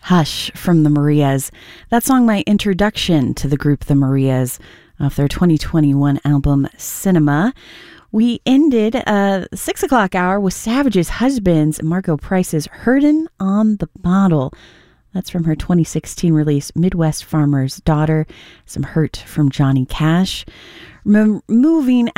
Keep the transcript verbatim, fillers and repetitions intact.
Hush from the Marias. That song, my introduction to the group The Marias off their twenty twenty-one album Cinema. We ended uh, the six o'clock hour with Savage's Husbands, Margo Price's Herdin' on the Bottle. That's from her twenty sixteen release, Midwest Farmer's Daughter. Some Hurt from Johnny Cash. M- moving